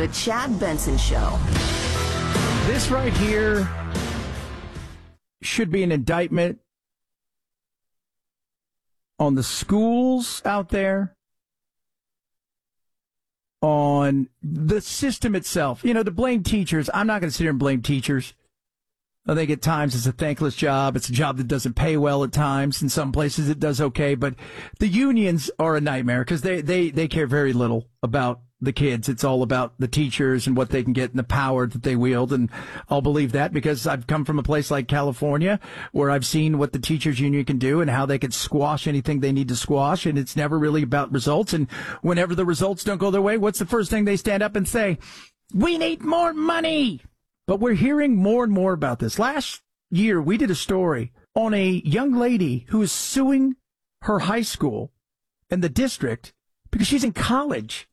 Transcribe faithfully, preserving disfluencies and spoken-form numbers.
The Chad Benson Show. This right here should be an indictment on the schools out there, on the system itself. You know, to blame teachers, I'm not going to sit here and blame teachers. I think at times it's a thankless job. It's a job that doesn't pay well at times. In some places it does okay. But the unions are a nightmare because they, they, they care very little about the kids. It's all about the teachers and what they can get and the power that they wield. And I'll believe that because I've come from a place like California where I've seen what the teachers union can do and how they can squash anything they need to squash. And it's never really about results. And whenever the results don't go their way, what's the first thing they stand up and say? We need more money. But we're hearing more and more about this. Last year, we did a story on a young lady who is suing her high school and the district because she's in college.